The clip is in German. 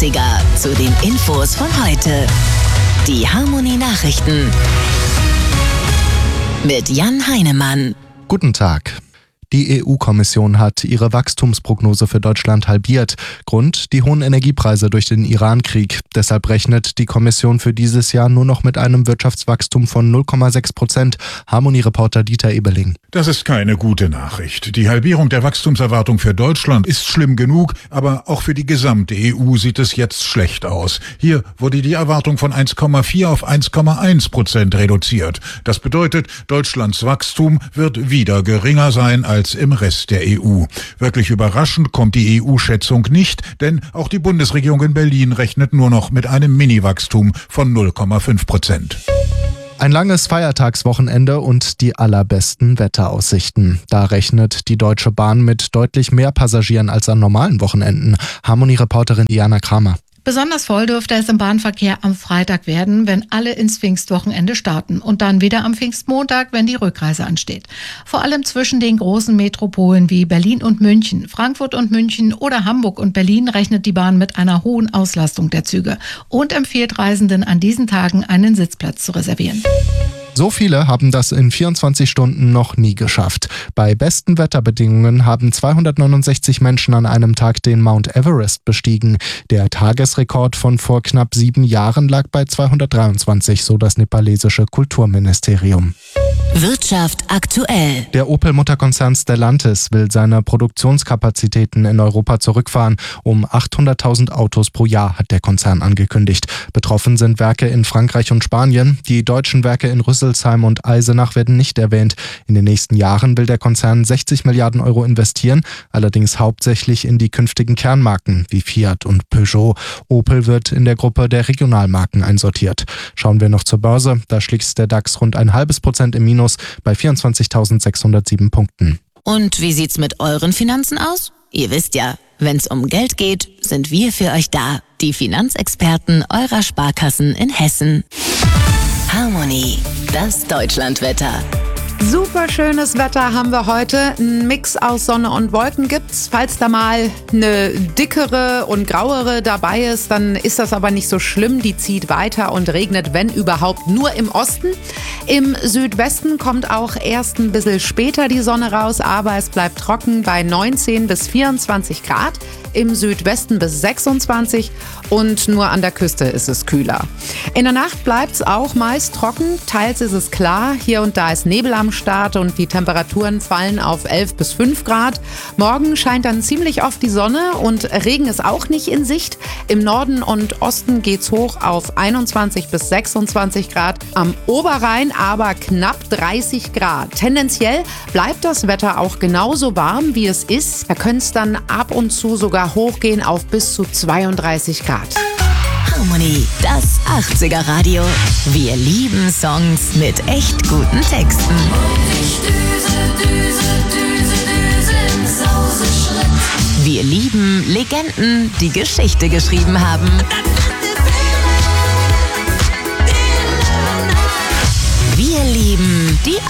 80er zu den Infos von heute. Die Harmony Nachrichten mit Jan Heinemann. Guten Tag. Die EU-Kommission hat ihre Wachstumsprognose für Deutschland halbiert. Grund: die hohen Energiepreise durch den Iran-Krieg. Deshalb rechnet die Kommission für dieses Jahr nur noch mit einem Wirtschaftswachstum von 0,6%. Harmony-Reporter Dieter Ebeling. Das ist keine gute Nachricht. Die Halbierung der Wachstumserwartung für Deutschland ist schlimm genug, aber auch für die gesamte EU sieht es jetzt schlecht aus. Hier wurde die Erwartung von 1,4 auf 1,1% reduziert. Das bedeutet, Deutschlands Wachstum wird wieder geringer sein als im Rest der EU. Wirklich überraschend kommt die EU-Schätzung nicht, denn auch die Bundesregierung in Berlin rechnet nur noch mit einem Mini-Wachstum von 0,5%. Ein langes Feiertagswochenende und die allerbesten Wetteraussichten. Da rechnet die Deutsche Bahn mit deutlich mehr Passagieren als an normalen Wochenenden. Harmony-Reporterin Diana Kramer. Besonders voll dürfte es im Bahnverkehr am Freitag werden, wenn alle ins Pfingstwochenende starten und dann wieder am Pfingstmontag, wenn die Rückreise ansteht. Vor allem zwischen den großen Metropolen wie Berlin und München, Frankfurt und München oder Hamburg und Berlin rechnet die Bahn mit einer hohen Auslastung der Züge und empfiehlt Reisenden an diesen Tagen einen Sitzplatz zu reservieren. So viele haben das in 24 Stunden noch nie geschafft. Bei besten Wetterbedingungen haben 269 Menschen an einem Tag den Mount Everest bestiegen. Der Tagesrekord von vor knapp 7 Jahren lag bei 223, so das nepalesische Kulturministerium. Wirtschaft aktuell. Der Opel-Mutterkonzern Stellantis will seine Produktionskapazitäten in Europa zurückfahren. Um 800.000 Autos pro Jahr hat der Konzern angekündigt. Betroffen sind Werke in Frankreich und Spanien. Die deutschen Werke in Rüsselsheim und Eisenach werden nicht erwähnt. In den nächsten Jahren will der Konzern 60 Milliarden Euro investieren, allerdings hauptsächlich in die künftigen Kernmarken wie Fiat und Peugeot. Opel wird in der Gruppe der Regionalmarken einsortiert. Schauen wir noch zur Börse. Da schließt der DAX rund 0,5% im Minus bei 24.607 Punkten. Und wie sieht's mit euren Finanzen aus? Ihr wisst ja, wenn's um Geld geht, sind wir für euch da. Die Finanzexperten eurer Sparkassen in Hessen. Harmony, das Deutschlandwetter. Super schönes Wetter haben wir heute. Ein Mix aus Sonne und Wolken gibt's. Falls da mal eine dickere und grauere dabei ist, dann ist das aber nicht so schlimm. Die zieht weiter und regnet, wenn überhaupt, nur im Osten. Im Südwesten kommt auch erst ein bisschen später die Sonne raus, aber es bleibt trocken bei 19 bis 24 Grad. Im Südwesten bis 26 und nur an der Küste ist es kühler. In der Nacht bleibt es auch meist trocken, teils ist es klar, hier und da ist Nebel am Start und die Temperaturen fallen auf 11 bis 5 Grad. Morgen scheint dann ziemlich oft die Sonne und Regen ist auch nicht in Sicht. Im Norden und Osten geht's hoch auf 21 bis 26 Grad, am Oberrhein aber knapp 30 Grad. Tendenziell bleibt das Wetter auch genauso warm, wie es ist. Da könnte es dann ab und zu sogar hochgehen auf bis zu 32 Grad. Harmony, das 80er Radio. Wir lieben Songs mit echt guten Texten. Wir lieben Legenden, die Geschichte geschrieben haben.